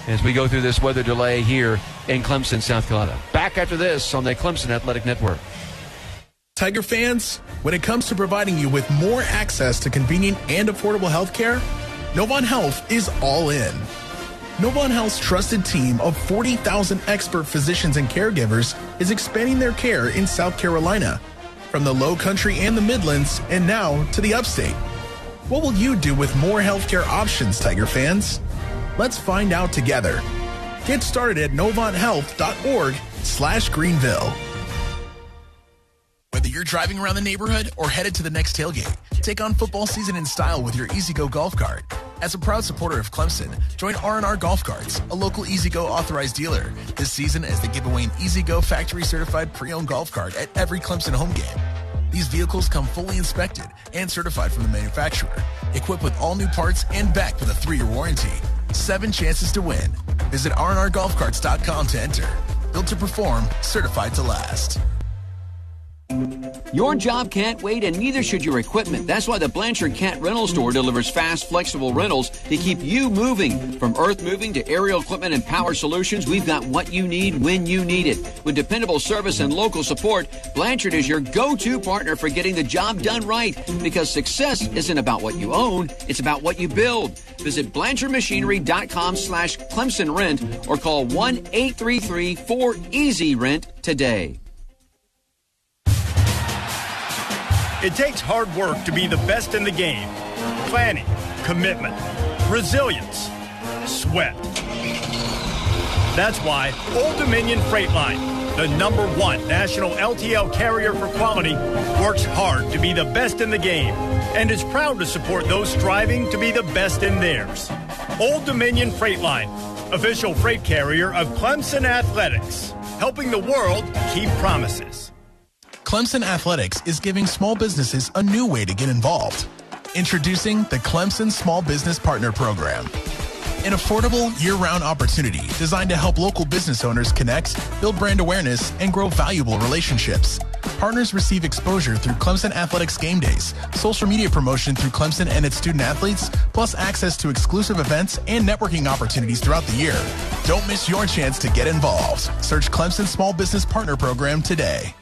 as we go through this weather delay here in Clemson, South Carolina. Back after this on the Clemson Athletic Network. Tiger fans, when it comes to providing you with more access to convenient and affordable health care, Novant Health is all in. Novant Health's trusted team of 40,000 expert physicians and caregivers is expanding their care in South Carolina, from the Low Country and the Midlands, and now to the Upstate. What will you do with more healthcare options, Tiger fans? Let's find out together. Get started at novanthealth.org/Greenville. Whether you're driving around the neighborhood or headed to the next tailgate, take on football season in style with your EasyGo golf cart. As a proud supporter of Clemson, join R&R Golf Carts, a local EasyGo authorized dealer, this season as they give away an EasyGo factory-certified pre-owned golf cart at every Clemson home game. These vehicles come fully inspected and certified from the manufacturer, equipped with all new parts and backed with a 3-year warranty. 7 chances to win. Visit rnrgolfcarts.com to enter. Built to perform, certified to last. Your job can't wait, and neither should your equipment. That's why the Blanchard Cat Rental Store delivers fast, flexible rentals to keep you moving. From earth moving to aerial equipment and power solutions, we've got what you need when you need it. With dependable service and local support, Blanchard is your go-to partner for getting the job done right. Because success isn't about what you own, it's about what you build. Visit BlanchardMachinery.com/Clemson Rent or call 1-833-4EASY-RENT today. It takes hard work to be the best in the game. Planning, commitment, resilience, sweat. That's why Old Dominion Freight Line, the #1 national LTL carrier for quality, works hard to be the best in the game and is proud to support those striving to be the best in theirs. Old Dominion Freight Line, official freight carrier of Clemson Athletics, helping the world keep promises. Clemson Athletics is giving small businesses a new way to get involved. Introducing the Clemson Small Business Partner Program, an affordable year-round opportunity designed to help local business owners connect, build brand awareness, and grow valuable relationships. Partners receive exposure through Clemson Athletics game days, social media promotion through Clemson and its student athletes, plus access to exclusive events and networking opportunities throughout the year. Don't miss your chance to get involved. Search Clemson Small Business Partner Program today.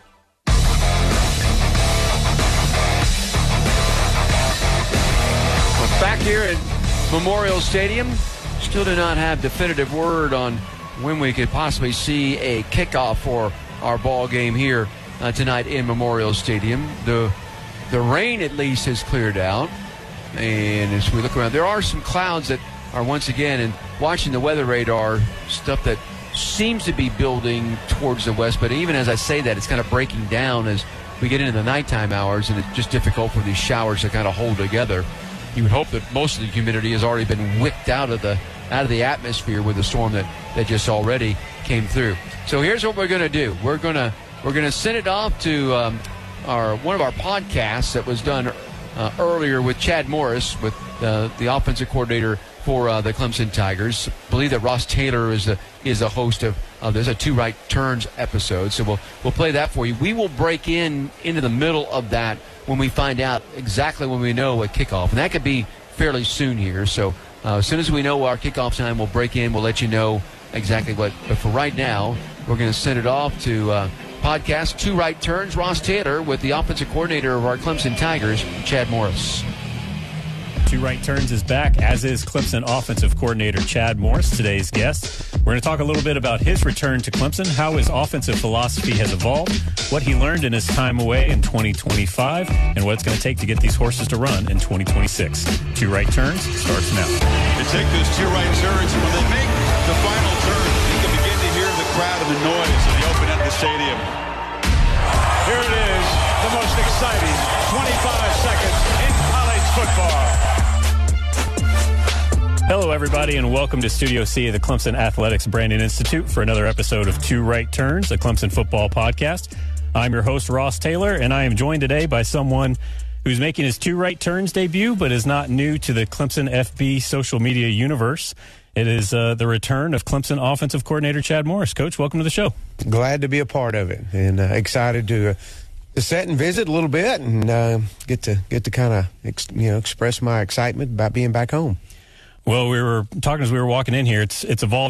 Back here at Memorial Stadium, still do not have definitive word on when we could possibly see a kickoff for our ball game here tonight in Memorial Stadium. The rain at least has cleared out, and as we look around, there are some clouds that are once again, and watching the weather radar, stuff that seems to be building towards the west, but even as I say that, it's kind of breaking down as we get into the nighttime hours, and it's just difficult for these showers to kind of hold together. You would hope that most of the humidity has already been whipped out of the atmosphere with the storm that just already came through. So here's what we're going to do. We're going to send it off to one of our podcasts that was done earlier with Chad Morris, with the offensive coordinator for the Clemson Tigers. I believe that Ross Taylor is a host of there's a Two Right Turns episode. So we'll play that for you. We will break into the middle of that when we find out exactly when we know what kickoff. And that could be fairly soon here. So as soon as we know our kickoff time, we'll break in. We'll let you know exactly what. But for right now, we're going to send it off to podcast Two Right Turns, Ross Taylor, with the offensive coordinator of our Clemson Tigers, Chad Morris. Two Right Turns is back, as is Clemson offensive coordinator Chad Morris, today's guest. We're going to talk a little bit about his return to Clemson, how his offensive philosophy has evolved, what he learned in his time away in 2025, and what it's going to take to get these horses to run in 2026. Two Right Turns starts now. They take those two right turns, and when they make the final turn, you can begin to hear the crowd and the noise in the open end of the stadium. Here it is, the most exciting 25 seconds in college football. Hello, everybody, and welcome to Studio C of the Clemson Athletics Branding Institute for another episode of Two Right Turns, a Clemson football podcast. I'm your host, Ross Taylor, and I am joined today by someone who's making his Two Right Turns debut, but is not new to the Clemson FB social media universe. It is the return of Clemson offensive coordinator Chad Morris. Coach, welcome to the show. Glad to be a part of it, and excited to sit and visit a little bit and get to kind of express my excitement about being back home. Well, we were talking as we were walking in here. It's evolved